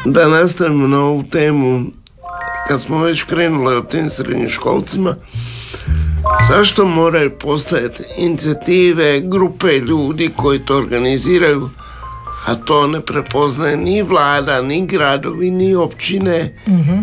Da nastavimo na ovu temu, kad smo već krenuli o tim srednjoškolcima, zašto moraju postojati inicijative, grupe ljudi koji to organiziraju, a to ne prepoznaje ni vlada, ni gradovi, ni općine?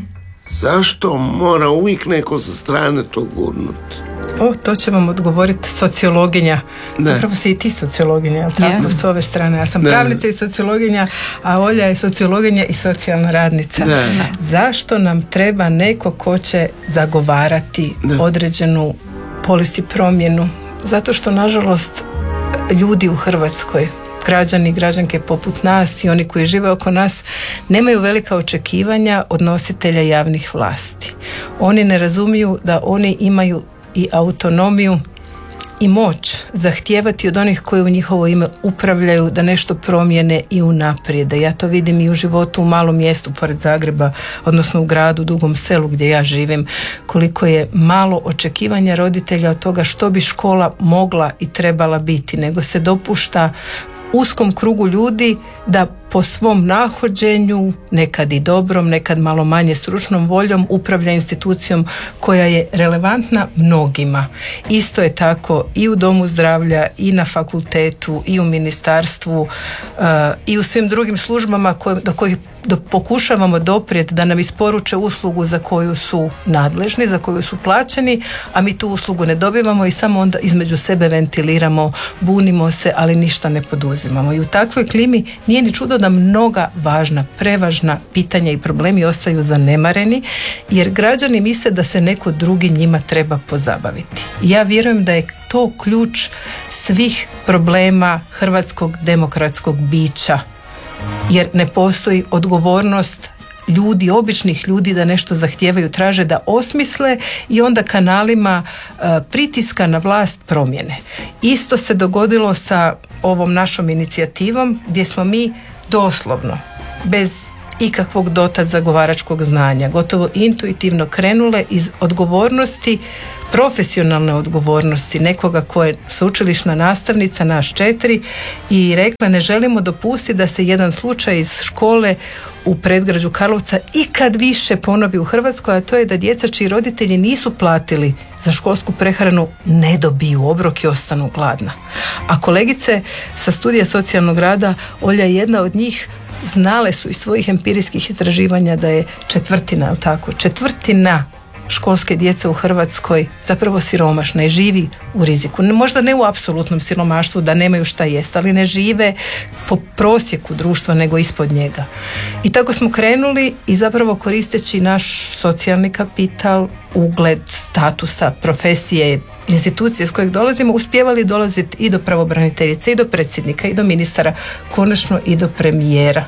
Zašto mora uvijek neko sa strane to gurnuti? To će vam odgovoriti sociologinja. Zapravo si i ti sociologinja, ali tako, s ove strane. Ja sam pravnica i sociologinja, a Olja je sociologinja i socijalna radnica. Zašto nam treba neko ko će zagovarati određenu policy promjenu? Zato što, nažalost, ljudi u Hrvatskoj, građani i građanke poput nas i oni koji žive oko nas, nemaju velika očekivanja od nositelja javnih vlasti. Oni ne razumiju da oni imaju i autonomiju i moć zahtijevati od onih koji u njihovo ime upravljaju da nešto promijene i unaprijede. Ja to vidim i u životu u malom mjestu pored Zagreba, odnosno u gradu Dugom Selu gdje ja živim, koliko je malo očekivanja roditelja od toga što bi škola mogla i trebala biti, nego se dopušta uskom krugu ljudi da po svom nahođenju, nekad i dobrom, nekad malo manje stručnom voljom, upravlja institucijom koja je relevantna mnogima. Isto je tako i u domu zdravlja, i na fakultetu, i u ministarstvu, i u svim drugim službama do kojih pokušavamo doprijeti da nam isporuče uslugu za koju su nadležni, za koju su plaćeni, a mi tu uslugu ne dobivamo i samo onda između sebe ventiliramo, bunimo se, ali ništa ne poduzimamo. I u takvoj klimi nije ni čudo da mnoga važna, prevažna pitanja i problemi ostaju zanemareni, jer građani misle da se neko drugi njima treba pozabaviti. I ja vjerujem da je to ključ svih problema hrvatskog demokratskog bića, jer ne postoji odgovornost ljudi, običnih ljudi da nešto zahtijevaju, traže da osmisle i onda kanalima pritiska na vlast promjene. Isto se dogodilo sa ovom našom inicijativom gdje smo mi doslovno, bez ikakvog dotad zagovaračkog znanja, gotovo intuitivno krenule iz odgovornosti, profesionalne odgovornosti nekoga ko je sveučilišna nastavnica, nas 4, i rekla ne želimo dopustiti da se jedan slučaj iz škole u predgrađu Karlovca ikad više ponovi u Hrvatskoj, a to je da djeca čiji roditelji nisu platili za školsku prehranu ne dobiju obrok i ostanu gladna. A kolegice sa studija socijalnog rada, Olja je jedna od njih, znale su iz svojih empirijskih istraživanja da je četvrtina školske djece u Hrvatskoj zapravo siromašna i živi u riziku. Možda ne u apsolutnom siromaštvu da nemaju šta jest, ali ne žive po prosjeku društva nego ispod njega. I tako smo krenuli i zapravo koristeći naš socijalni kapital, ugled, statusa, profesije, institucije s kojeg dolazimo, uspijevali dolaziti i do pravobraniteljice, i do predsjednika, i do ministara, konačno i do premijera.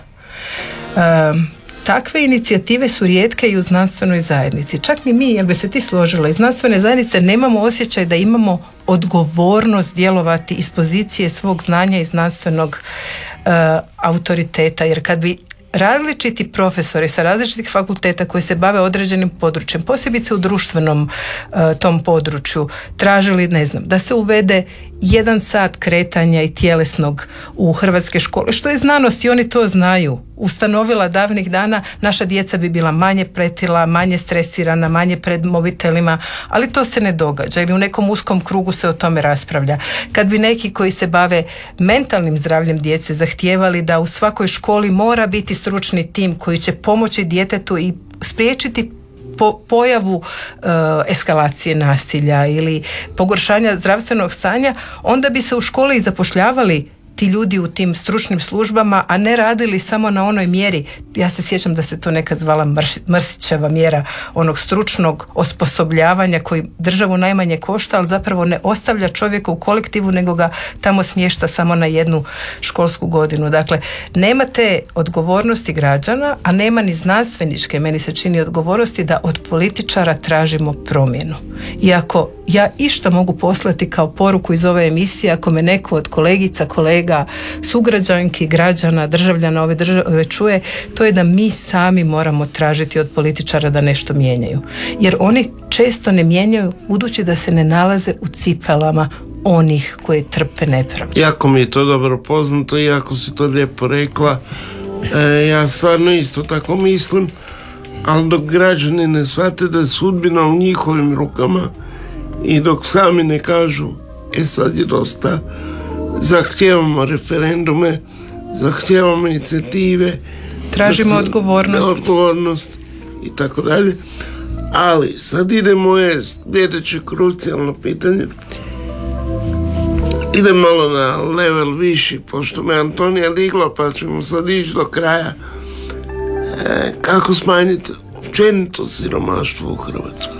Takve inicijative su rijetke i u znanstvenoj zajednici. Čak ni mi, jel bi se ti složila, iz znanstvene zajednice nemamo osjećaj da imamo odgovornost djelovati iz pozicije svog znanja i znanstvenog autoriteta. Jer kad bi različiti profesori sa različitih fakulteta koji se bave određenim područjem, posebice u društvenom tom području, tražili, da se uvede 1 sat kretanja i tjelesnog u hrvatske škole, što je znanost i oni to znaju, ustanovila davnih dana, naša djeca bi bila manje pretila, manje stresirana, manje pred mobitelima, ali to se ne događa ili u nekom uskom krugu se o tome raspravlja. Kad bi neki koji se bave mentalnim zdravljem djece zahtijevali da u svakoj školi mora biti stručni tim koji će pomoći djetetu i spriječiti pojavu eskalacije nasilja ili pogoršanja zdravstvenog stanja, onda bi se u školi i zapošljavali ti ljudi u tim stručnim službama, a ne radili samo na onoj mjeri. Ja se sjećam da se to nekad zvala Mrsićeva mjera onog stručnog osposobljavanja koji državu najmanje košta, ali zapravo ne ostavlja čovjeka u kolektivu, nego ga tamo smješta samo na 1 školsku godinu. Dakle, nema te odgovornosti građana, a nema ni znanstveničke, meni se čini, odgovornosti da od političara tražimo promjenu. I ako ja išta mogu poslati kao poruku iz ove emisije, ako me neko od kolegica, kolega, sugrađanki, građana, državljana ove države čuje, to je da mi sami moramo tražiti od političara da nešto mijenjaju. Jer oni često ne mijenjaju budući da se ne nalaze u cipelama onih koji trpe nepravdu. Jako mi je to dobro poznato i jako si to lijepo rekla. Ja stvarno isto tako mislim, ali dok građani ne shvate da je sudbina u njihovim rukama i dok sami ne kažu sad je dosta, zahtijevamo referendume, zahtijevamo inicijative, tražimo odgovornost i tako dalje. Ali sad ide moje sljedeće krucijalno pitanje. Idem malo na level viši, pošto me Antonija digla, pa ćemo sad ići do kraja. Kako smanjiti općenito siromaštvo u Hrvatskoj?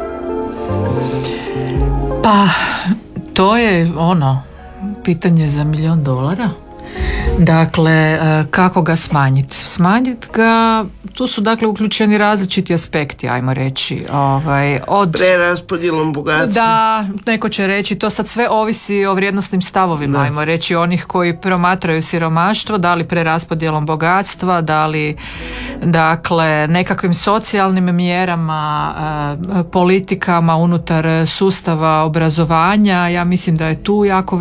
Pa, to je pitanje za $1.000.000. Dakle, kako ga smanjiti? Smanjiti ga, tu su dakle uključeni različiti aspekti, ajmo reći. Od preraspodjelom bogatstva. Da, neko će reći, to sad sve ovisi o vrijednosnim stavovima, ajmo reći, onih koji promatraju siromaštvo, da li preraspodjelom bogatstva, da li dakle nekakvim socijalnim mjerama, politikama unutar sustava obrazovanja. Ja mislim da je tu jako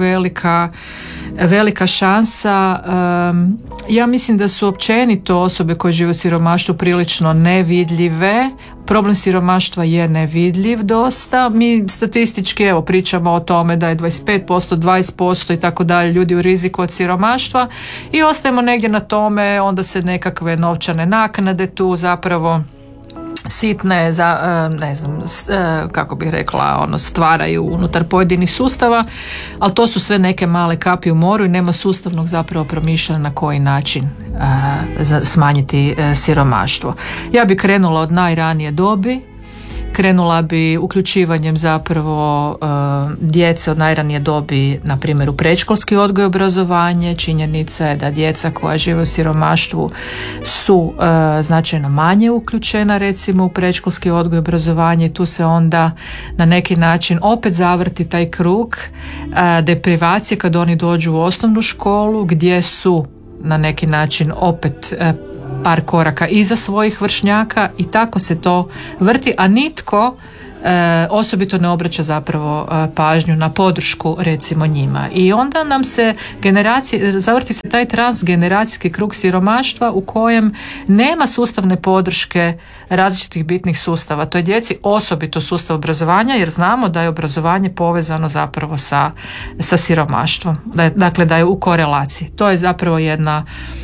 velika šansa. Ja mislim da su općenito osobe koje žive u siromaštvu prilično nevidljive. Problem siromaštva je nevidljiv dosta. Mi statistički pričamo o tome da je 25%, 20% i tako dalje ljudi u riziku od siromaštva i ostajemo negdje na tome, onda se nekakve novčane naknade tu zapravo sitne, ne znam, kako bih rekla, stvaraju unutar pojedinih sustava, ali to su sve neke male kapi u moru i nema sustavnog zapravo promišljanja na koji način smanjiti siromaštvo. Ja bi krenula od najranije dobi, krenula bi uključivanjem zapravo djece od najranije dobi, na primjer u predškolski odgoj i obrazovanje. Činjenica je da djeca koja žive u siromaštvu su značajno manje uključena recimo u predškolski odgoj i obrazovanje. Tu se onda na neki način opet zavrti taj krug deprivacije kad oni dođu u osnovnu školu gdje su na neki način opet par koraka iza svojih vršnjaka i tako se to vrti, a nitko osobito ne obraća zapravo pažnju na podršku recimo njima. I onda nam se zavrti se taj transgeneracijski krug siromaštva u kojem nema sustavne podrške različitih bitnih sustava. To je djeci osobito sustav obrazovanja, jer znamo da je obrazovanje povezano zapravo sa siromaštvom. Dakle, da je u korelaciji. To je zapravo jedna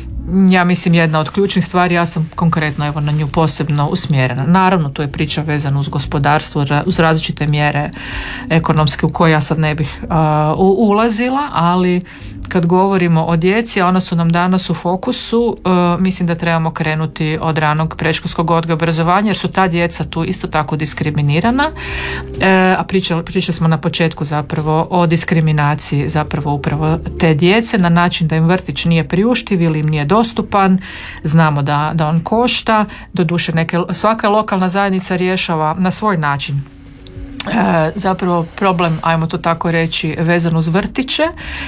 od ključnih stvari. Ja sam konkretno na nju posebno usmjerena. Naravno, tu je priča vezana uz gospodarstvo, uz različite mjere ekonomske u koje ja sad ne bih ulazila, ali kad govorimo o djeci, a ona su nam danas u fokusu, mislim da trebamo krenuti od ranog predškolskog odgoja i obrazovanja, jer su ta djeca tu isto tako diskriminirana, a pričali smo na početku zapravo o diskriminaciji zapravo upravo te djece na način da im vrtić nije priuštiv ili im nije dostupan. Znamo da on košta, doduše svaka lokalna zajednica rješava na svoj način zapravo problem, ajmo to tako reći, vezan uz vrtiće,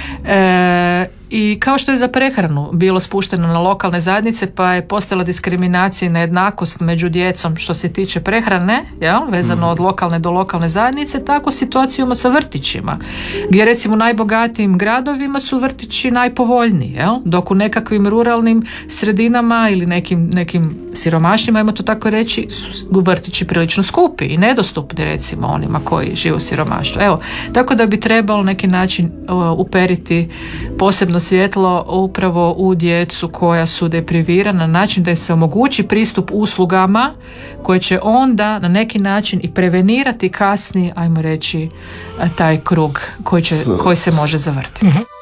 i kao što je za prehranu bilo spušteno na lokalne zajednice, pa je postala diskriminacija i nejednakost među djecom što se tiče prehrane, vezano od lokalne do lokalne zajednice, tako situaciju imamo sa vrtićima, gdje recimo u najbogatijim gradovima su vrtići najpovoljniji, dok u nekakvim ruralnim sredinama ili nekim siromašnjima, ajmo to tako reći, su vrtići prilično skupi i nedostupni recimo onima koji žive u siromaštvu. Tako da bi trebalo neki način uperiti posebno svjetlo upravo u djecu koja su deprivirana na način da im se omogući pristup uslugama koje će onda na neki način i prevenirati kasnije, ajmo reći, taj krug koji se može zavrtiti.